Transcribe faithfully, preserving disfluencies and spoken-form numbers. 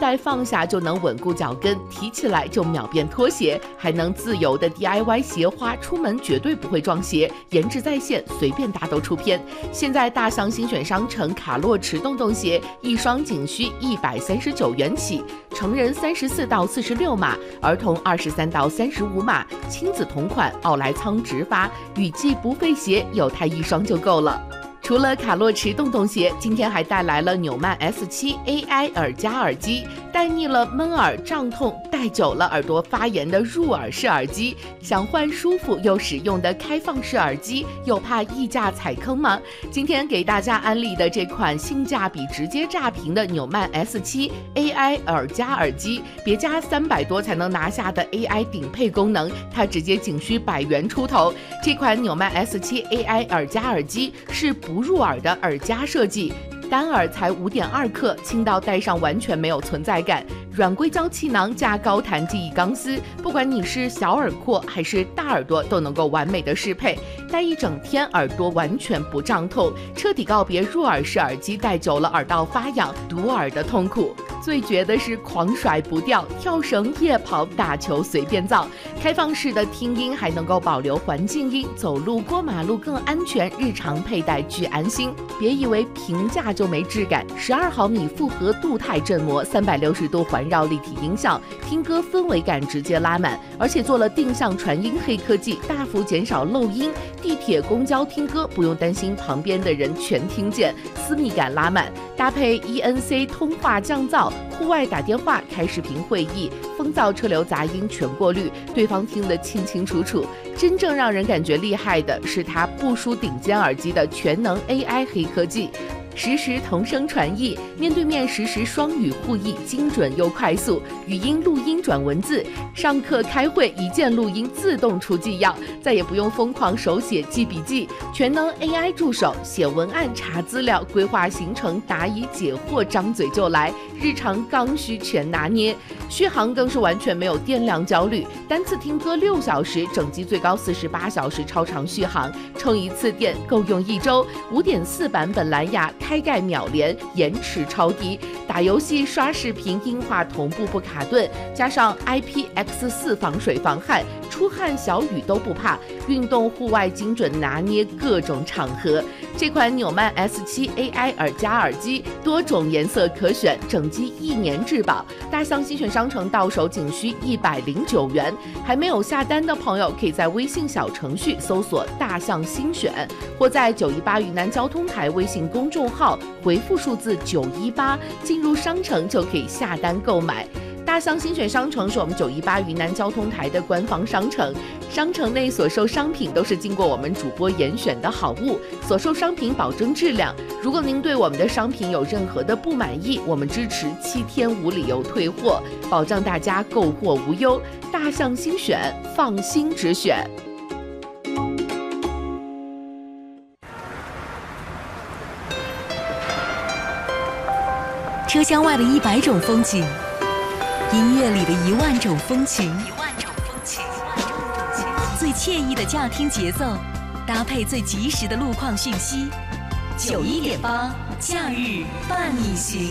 带放下就能稳固脚跟，提起来就秒变拖鞋，还能自由的 D I Y 鞋花，出门绝对不会撞鞋，颜值在线，随便搭都出片。现在大象新选商城卡洛驰洞洞鞋一双仅需一百三十九元起，成人三十四到四十六码，儿童二十三到三十五码，亲子同款，奥莱仓直发，雨季不费鞋，有它一双就够了。除了卡洛驰洞洞鞋，今天还带来了纽曼 S 七 A I 耳夹耳机，带腻了闷耳胀痛，戴久了耳朵发炎的入耳式耳机，想换舒服又实用的开放式耳机，又怕溢价踩坑吗？今天给大家安利的这款性价比直接炸屏的纽曼 S 七 A I 耳夹耳机，别加三百多才能拿下的 A I 顶配功能，它直接仅需百元出头。这款纽曼 S 七 A I 耳夹耳机是不入耳的耳夹设计，单耳才 五点二克，轻到戴上完全没有存在感，软硅胶气囊加高弹记忆钢丝，不管你是小耳廓还是大耳朵都能够完美的适配，戴一整天耳朵完全不胀痛，彻底告别入耳式耳机戴久了耳道发痒堵耳的痛苦。最绝的是狂甩不掉，跳绳、夜跑、打球随便造，开放式的听音还能够保留环境音，走路过马路更安全，日常佩戴巨安心。别以为平价就没质感，十二毫米复合镀钛振膜，三百六十度环绕立体音效，听歌氛围感直接拉满，而且做了定向传音黑科技，大幅减少漏音，地铁、公交听歌不用担心旁边的人全听见，私密感拉满。搭配 E N C 通话降噪，户外打电话、开视频会议，风噪、车流杂音全过滤，对方听得清清楚楚。真正让人感觉厉害的是它不输顶尖耳机的全能 A I 黑科技。实时同声传译，面对面实时双语互译，精准又快速，语音录音转文字，上课开会一键录音自动出纪要，再也不用疯狂手写记笔记，全能 A I 助手，写文案、查资料、规划行程、答疑解惑，张嘴就来，日常刚需全拿捏。续航更是完全没有电量焦虑，单次听歌六小时，整机最高四十八小时超长续航，充一次电够用一周。五点四版本蓝牙开盖秒连，延迟超低，打游戏、刷视频音画同步不卡顿，加上 I P X 四 防水防汗，出汗小雨都不怕，运动户外精准拿捏各种场合。这款纽曼 S 七 A I 耳夹耳机多种颜色可选，整机一年质保，大象新选商城到手仅需一百零九元。还没有下单的朋友，可以在微信小程序搜索大象新选，或在九一八云南交通台微信公众号回复数字九一八，进入商城就可以下单购买。大象新选商城是我们九一八云南交通台的官方商城，商城内所售商品都是经过我们主播严选的好物，所售商品保证质量。如果您对我们的商品有任何的不满意，我们支持七天无理由退货，保障大家购货无忧。大象新选，放心直选。 车厢外的一百种风景，音乐里的一万种风情，一万种风情，最惬意的驾听节奏，搭配最及时的路况讯息。九一点八，假日伴你行。